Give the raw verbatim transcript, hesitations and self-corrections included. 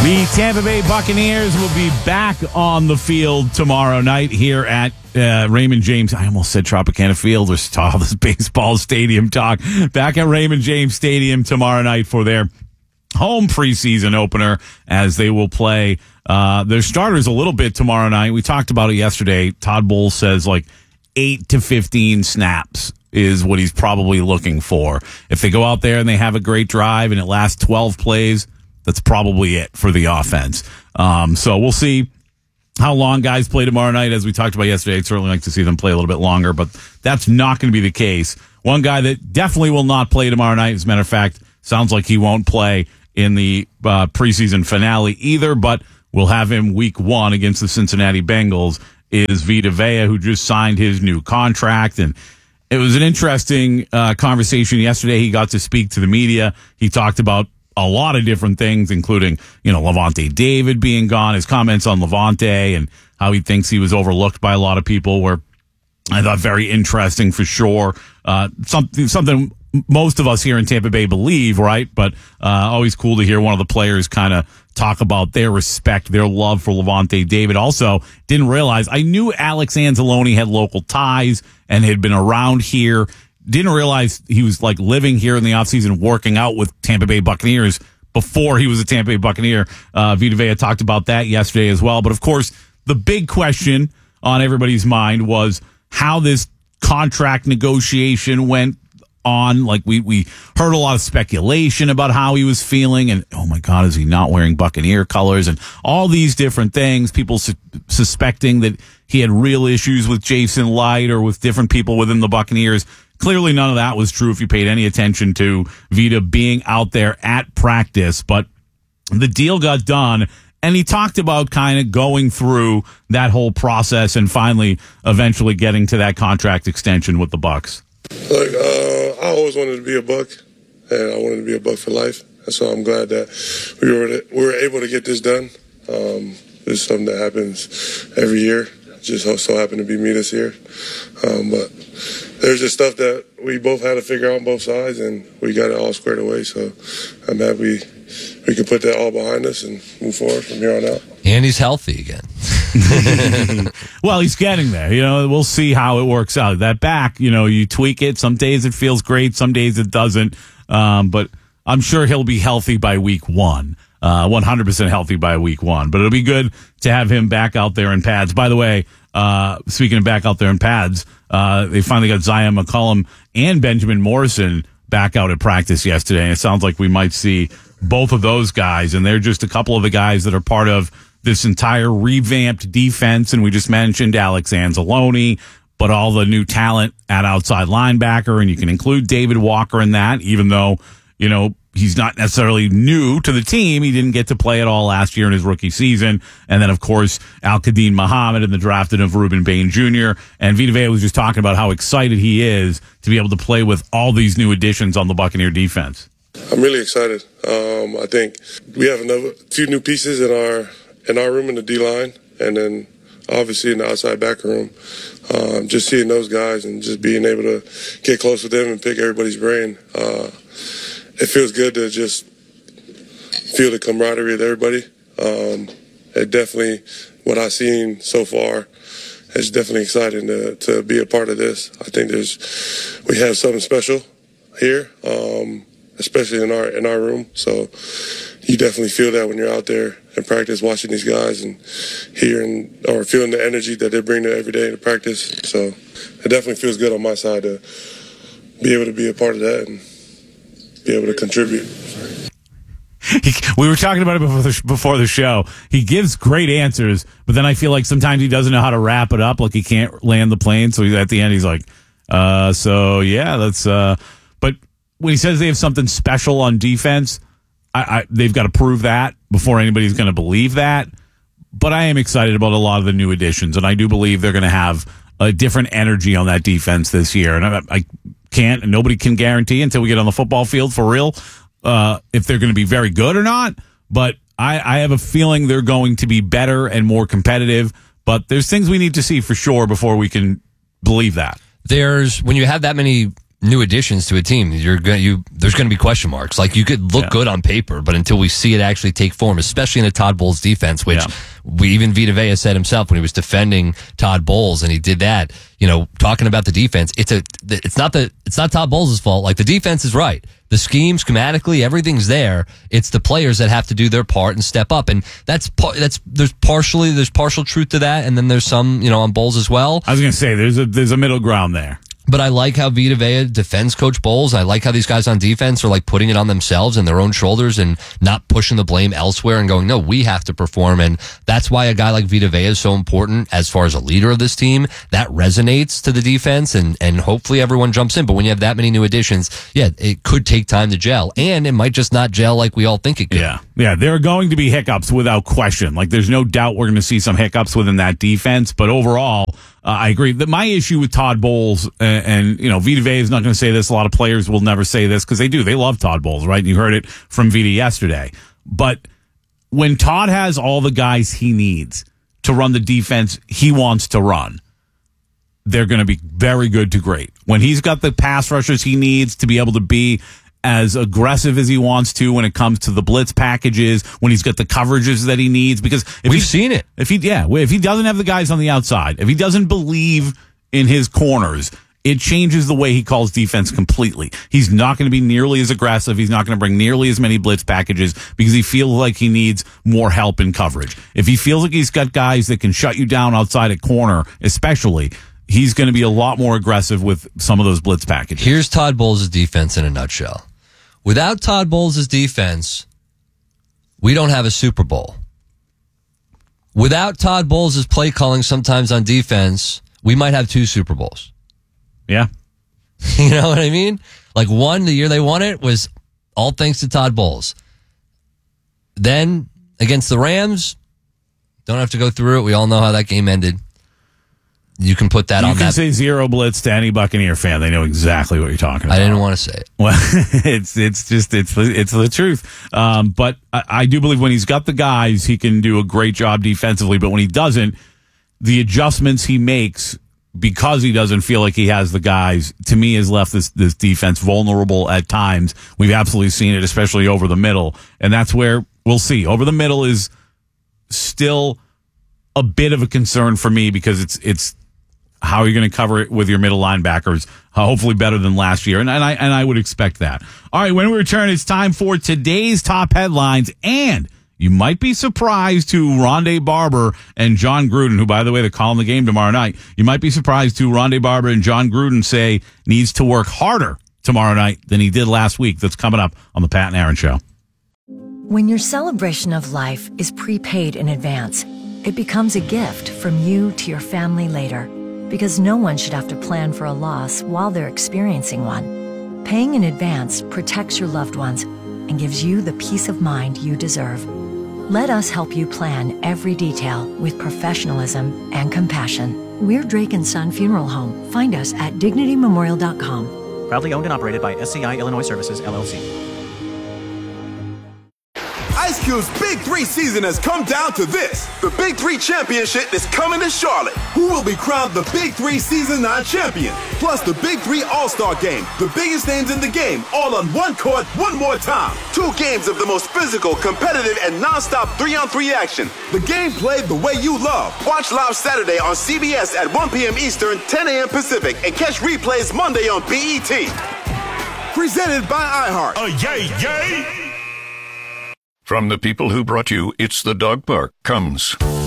The Tampa Bay Buccaneers will be back on the field tomorrow night here at uh, Raymond James. I almost said Tropicana Field. There's all this baseball stadium talk. Back at Raymond James Stadium tomorrow night for their home preseason opener, as they will play uh, their starters a little bit tomorrow night. We talked about it yesterday. Todd Bowles says like eight to fifteen snaps is what he's probably looking for. If they go out there and they have a great drive and it lasts twelve plays, that's probably it for the offense. Um, so we'll see how long guys play tomorrow night. As we talked about yesterday, I'd certainly like to see them play a little bit longer, but that's not going to be the case. One guy that definitely will not play tomorrow night, as a matter of fact, sounds like he won't play in the uh, preseason finale either, but we'll have him week one against the Cincinnati Bengals, is Vita Vea, who just signed his new contract. And it was an interesting uh, conversation yesterday. He got to speak to the media. He talked about a lot of different things, including, you know, Lavonte David being gone, his comments on Lavonte and how he thinks he was overlooked by a lot of people were, I thought, very interesting for sure. Uh, something, something most of us here in Tampa Bay believe, right? But uh, always cool to hear one of the players kind of talk about their respect, their love for Lavonte David. Also, didn't realize, I knew Alex Anzalone had local ties and had been around here. Didn't realize he was like living here in the offseason, working out with Tampa Bay Buccaneers before he was a Tampa Bay Buccaneer. Uh, Vita Vea talked about that yesterday as well. But of course, the big question on everybody's mind was how this contract negotiation went on. Like we, we heard a lot of speculation about how he was feeling and, oh my God, is he not wearing Buccaneer colors and all these different things. People su- suspecting that he had real issues with Jason Light or with different people within the Buccaneers. Clearly, none of that was true if you paid any attention to Vita being out there at practice. But the deal got done, and he talked about kind of going through that whole process and finally, eventually getting to that contract extension with the Bucs. Look, uh, I always wanted to be a Buck, and I wanted to be a Buck for life. And so I'm glad that we were we were able to get this done. Um, this is something that happens every year. Just so happened to be me this year. Um, but there's just stuff that we both had to figure out on both sides, and we got it all squared away. So I'm happy we can put that all behind us and move forward from here on out. And he's healthy again. Well, he's getting there. You know, we'll see how it works out. That back, you know, you tweak it. Some days it feels great. Some days it doesn't. Um, but I'm sure he'll be healthy by week one. Uh, one hundred percent healthy by week one. But it'll be good to have him back out there in pads. By the way, uh, speaking of back out there in pads, uh, they finally got Zion McCollum and Benjamin Morrison back out at practice yesterday. And it sounds like we might see both of those guys. And they're just a couple of the guys that are part of this entire revamped defense. And we just mentioned Alex Anzalone, but all the new talent at outside linebacker. And you can include David Walker in that, even though, you know, he's not necessarily new to the team. He didn't get to play at all last year in his rookie season. And then, of course, Al-Qadim Muhammad and the drafting of Ruben Bain Junior And Vita Vea was just talking about how excited he is to be able to play with all these new additions on the Buccaneer defense. I'm really excited. Um, I think we have another few new pieces in our in our room in the D-line, and then obviously in the outside back room. Um, just seeing those guys and just being able to get close with them and pick everybody's brain. Uh, It feels good to just feel the camaraderie of everybody. Um, it definitely, what I've seen so far, it's definitely exciting to, to be a part of this. I think there's, we have something special here, um, especially in our in our room. So you definitely feel that when you're out there in practice, watching these guys and hearing or feeling the energy that they bring to every day to practice. So it definitely feels good on my side to be able to be a part of that and be able to contribute. He, we were talking about it before the, before the show. He gives great answers, but then I feel like sometimes he doesn't know how to wrap it up. Like he can't land the plane. So he's, at the end, he's like, uh, so yeah, that's, uh, but when he says they have something special on defense, I, I, they've got to prove that before anybody's going to believe that. But I am excited about a lot of the new additions, and I do believe they're going to have a different energy on that defense this year. And I, I can't, and nobody can guarantee until we get on the football field for real, uh, if they're going to be very good or not. But I, I have a feeling they're going to be better and more competitive. But there's things we need to see for sure before we can believe that. There's, when you have that many new additions to a team, you're going you there's going to be question marks. Like, you could look yeah. good on paper, but until we see it actually take form, especially in a Todd Bowles defense, which yeah. we even Vita Vea said himself when he was defending Todd Bowles, and he did that. You know, talking about the defense, it's a it's not the it's not Todd Bowles' fault. Like, the defense is right. The scheme, schematically, everything's there. It's the players that have to do their part and step up, and that's that's there's partially there's partial truth to that, and then there's some, you know, on Bowles as well. I was going to say there's a there's a middle ground there. But I like how Vita Vea defends Coach Bowles. I like how these guys on defense are like putting it on themselves and their own shoulders and not pushing the blame elsewhere and going, no, we have to perform. And that's why a guy like Vita Vea is so important as far as a leader of this team. That resonates to the defense, and, and hopefully everyone jumps in. But when you have that many new additions, yeah, it could take time to gel, and it might just not gel like we all think it could. Yeah, yeah, there are going to be hiccups without question. Like, there's no doubt we're going to see some hiccups within that defense, but overall, Uh, I agree that my issue with Todd Bowles, and, and you know, Vita Vea is not going to say this. A lot of players will never say this because they do. They love Todd Bowles, right? You heard it from Vita yesterday. But when Todd has all the guys he needs to run the defense he wants to run, they're going to be very good to great. When he's got the pass rushers he needs to be able to be as aggressive as he wants to when it comes to the blitz packages, when he's got the coverages that he needs, because if we've seen it. If he, yeah, if he doesn't have the guys on the outside, if he doesn't believe in his corners, it changes the way he calls defense completely. He's not going to be nearly as aggressive. He's not going to bring nearly as many blitz packages because he feels like he needs more help in coverage. If he feels like he's got guys that can shut you down outside at corner, especially, he's going to be a lot more aggressive with some of those blitz packages. Here's Todd Bowles' defense in a nutshell. Without Todd Bowles' defense, we don't have a Super Bowl. Without Todd Bowles' play calling sometimes on defense, we might have two Super Bowls. Yeah. You know what I mean? Like, one, the year they won it was all thanks to Todd Bowles. Then, against the Rams, don't have to go through it. We all know how that game ended. You can put that you on that. You can say zero blitz to any Buccaneer fan. They know exactly what you're talking about. I didn't want to say it. Well, it's it's just it's it's the truth. Um, but I, I do believe when he's got the guys, he can do a great job defensively. But when he doesn't, the adjustments he makes because he doesn't feel like he has the guys, to me, has left this this defense vulnerable at times. We've absolutely seen it, especially over the middle, and that's where we'll see. Over the middle is still a bit of a concern for me because it's it's. How are you going to cover it with your middle linebackers? Hopefully better than last year. And, and I and I would expect that. All right, when we return, it's time for today's top headlines. And you might be surprised to Rondé Barber and John Gruden, who, by the way, they're calling the game tomorrow night. You might be surprised to Rondé Barber and John Gruden say needs to work harder tomorrow night than he did last week. That's coming up on the Pat and Aaron Show. When your celebration of life is prepaid in advance, it becomes a gift from you to your family later. Because no one should have to plan for a loss while they're experiencing one. Paying in advance protects your loved ones and gives you the peace of mind you deserve. Let us help you plan every detail with professionalism and compassion. We're Drake and Son Funeral Home. Find us at dignity memorial dot com. Proudly owned and operated by S C I Illinois Services, L L C. Ice Cube's Big Three season has come down to this. The Big Three Championship is coming to Charlotte. Who will be crowned the Big Three Season nine champion? Plus the Big Three All-Star Game. The biggest names in the game, all on one court, one more time. Two games of the most physical, competitive, and non-stop three-on-three action. The game played the way you love. Watch live Saturday on C B S at one p.m. Eastern, ten a.m. Pacific, and catch replays Monday on B E T. Presented by iHeart. Oh, yay, yay! From the people who brought you It's the Dog Park comes